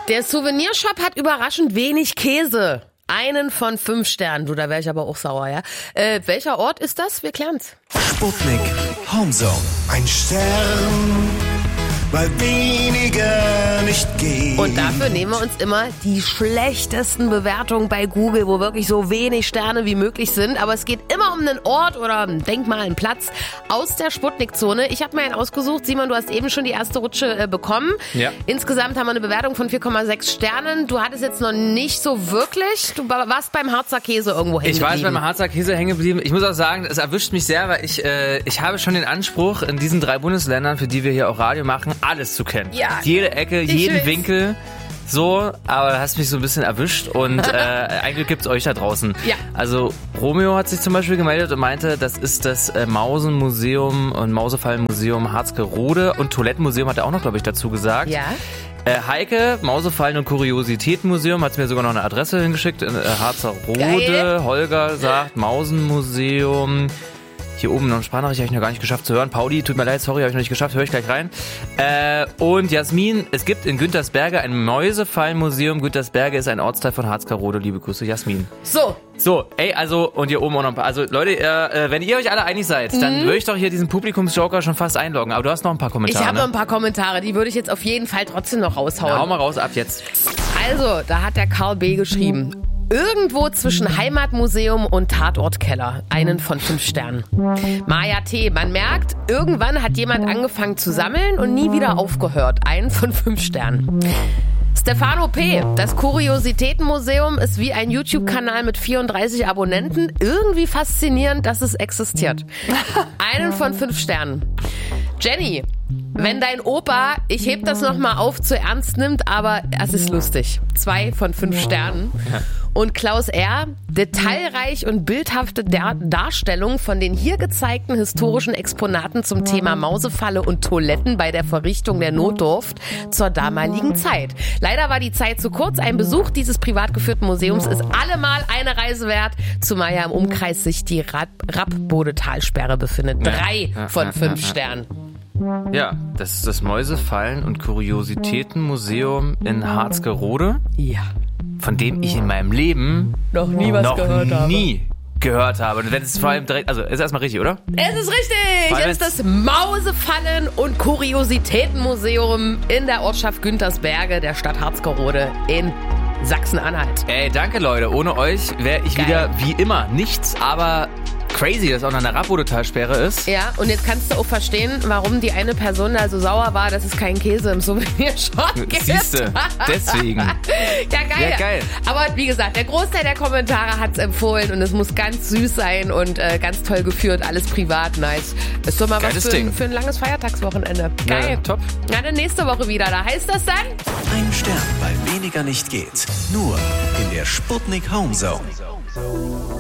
Der Souvenirshop hat überraschend wenig Käse. Einen von 5 Sternen. Du, da wäre ich aber auch sauer, ja. Welcher Ort ist das? Wir klären's. Sputnik Homezone. Ein Stern, weil weniger nicht geht. Und dafür nehmen wir uns immer die schlechtesten Bewertungen bei Google, wo wirklich so wenig Sterne wie möglich sind. Aber es geht immer um einen Ort oder ein Denkmal, einen Platz aus der Sputnik-Zone. Ich habe mir einen ausgesucht. Simon, du hast eben schon die erste Rutsche bekommen. Ja. Insgesamt haben wir eine Bewertung von 4,6 Sternen. Du hattest jetzt noch nicht so wirklich. Du warst beim Harzer Käse irgendwo hängen geblieben. Ich war beim Harzer Käse hängen geblieben. Ich muss auch sagen, es erwischt mich sehr, weil ich habe schon den Anspruch, in diesen 3 Bundesländern, für die wir hier auch Radio machen, alles zu kennen. Ja. Jede Ecke, jeden Winkel. So, aber du hast mich so ein bisschen erwischt und eigentlich gibt's euch da draußen. Ja. Also Romeo hat sich zum Beispiel gemeldet und meinte, das ist das Mausenmuseum und Mausefallenmuseum Harzgerode und Toilettenmuseum hat er auch noch, glaube ich, dazu gesagt. Ja. Heike, Mausefallen- und Kuriositätenmuseum, hat mir sogar noch eine Adresse hingeschickt in Harzgerode. Geil. Holger sagt Mausenmuseum. Hier oben noch eine Sprachnachricht, habe ich noch gar nicht geschafft zu hören. Pauli, tut mir leid, sorry, habe ich noch nicht geschafft, höre ich gleich rein. Und Jasmin, es gibt in Güntersberge ein Mäusefallenmuseum. Güntersberge ist ein Ortsteil von Harzgerode. Liebe Grüße, Jasmin. So, ey, also, und hier oben auch noch ein paar. Also, Leute, wenn ihr euch alle einig seid, dann würde ich doch hier diesen Publikumsjoker schon fast einloggen. Aber du hast noch ein paar Kommentare. Ich habe noch ne? ein paar Kommentare, die würde ich jetzt auf jeden Fall trotzdem noch raushauen. Na, hau mal raus, ab jetzt. Also, da hat der Karl B. geschrieben. Irgendwo zwischen Heimatmuseum und Tatortkeller. Einen von 5 Sternen. Maja T. Man merkt, irgendwann hat jemand angefangen zu sammeln und nie wieder aufgehört. Einen von 5 Sternen. Stefano P. Das Kuriositätenmuseum ist wie ein YouTube-Kanal mit 34 Abonnenten. Irgendwie faszinierend, dass es existiert. Einen von 5 Sternen. Jenny. Wenn dein Opa, ich heb das nochmal auf, zu ernst nimmt, aber es ist lustig. 2 von 5 Sternen. Und Klaus R., detailreich und bildhafte Darstellung von den hier gezeigten historischen Exponaten zum Thema Mausefalle und Toiletten bei der Verrichtung der Notdurft zur damaligen Zeit. Leider war die Zeit zu kurz. Ein Besuch dieses privat geführten Museums ist allemal eine Reise wert, zumal ja im Umkreis sich die Rappbodetalsperre befindet. 3 von 5 Sternen. Ja, das ist das Mäusefallen- und Kuriositätenmuseum in Harzgerode. Ja. Von dem ich in meinem Leben Noch nie was gehört habe. Und wenn es vor allem direkt, also ist erstmal richtig, oder? Es ist richtig! Es ist das Mausefallen- und Kuriositätenmuseum in der Ortschaft Güntersberge der Stadt Harzgerode in Sachsen-Anhalt. Ey, danke Leute. Ohne euch wäre ich wieder wie immer nichts, aber crazy, dass auch noch eine Rappbodetalsperre ist. Ja, und jetzt kannst du auch verstehen, warum die eine Person da so sauer war, dass es keinen Käse im Souvenirshop gibt. Siehste, deswegen. Ja, geil. Ja, geil. Aber wie gesagt, der Großteil der Kommentare hat es empfohlen und es muss ganz süß sein und ganz toll geführt, alles privat, nice. Ist doch mal Geiles was Ding. für ein langes Feiertagswochenende. Geil. Ja, top. Na, dann nächste Woche wieder. Da heißt das dann... Ein Stern, weil weniger nicht geht. Nur in der Sputnik Homezone.